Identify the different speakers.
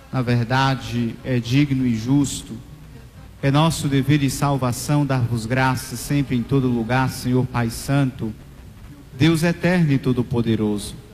Speaker 1: Na verdade, é digno e justo. É nosso dever e salvação dar-vos graças sempre em todo lugar, Senhor Pai Santo, Deus eterno e todo-poderoso.